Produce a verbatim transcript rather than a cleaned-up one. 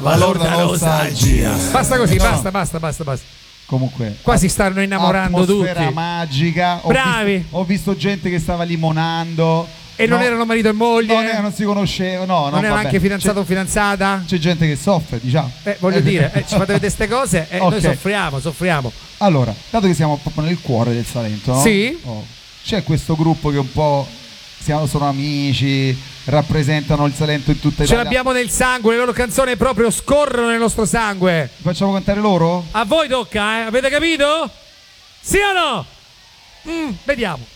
valor da nostalgia. Basta così, No. basta, basta, basta, basta. Comunque, Qua si stanno innamorando tutti. atmosfera magica. Ho Bravi. Visto, ho visto gente che stava limonando. E non No, erano marito e moglie? Non, non si conoscevano. No, no, non era vabbè. anche fidanzato o fidanzata? C'è, c'è gente che soffre, diciamo. Eh, voglio dire, eh, ci fate vedere queste cose e Ok. noi soffriamo, soffriamo. Allora, dato che siamo proprio nel cuore del Salento, no? Sì. Oh, c'è questo gruppo che un po' siamo, sono amici, rappresentano il Salento in tutta Ce Italia. l'abbiamo nel sangue, le loro canzoni proprio scorrono nel nostro sangue. Facciamo cantare loro? A voi tocca, eh? Avete capito? Sì o no? Mm, vediamo.